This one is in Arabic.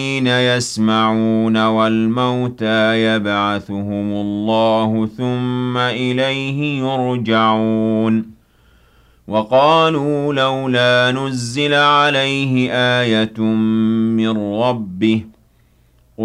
يسمعون والموتى يبعثهم الله ثم إليه يرجعون وقالوا لولا نزل عليه آية من ربه